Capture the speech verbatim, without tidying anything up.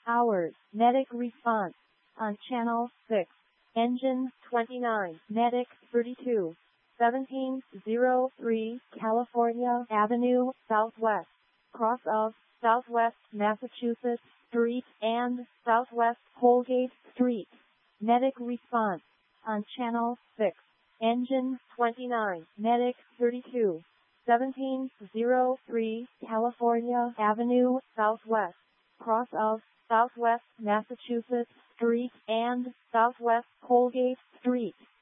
hours, Medic response. On channel six. Engine twenty-nine, Medic thirty-two. seventeen oh three California Avenue, Southwest. Cross of Southwest Massachusetts Street and Southwest Colgate Street. Medic response. On channel six. Engine twenty-nine, Medic thirty-two. seventeen oh three California Avenue, Southwest. Cross of Southwest Massachusetts Street and Southwest Colgate Street.